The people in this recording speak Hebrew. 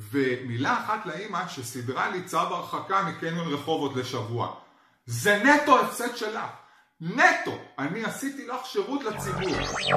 ומילה אחת לאמא שסדרה לי צו הרחקה מקניון רחובות לשבוע. זה נטו הפסד שלך. נטו. אני עשיתי לך שירות לציבור.